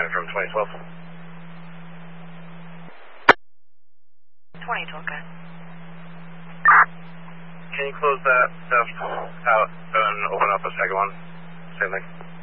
from 2012. 2012, okay. Can you close that stuff out and open up a second one? Same thing.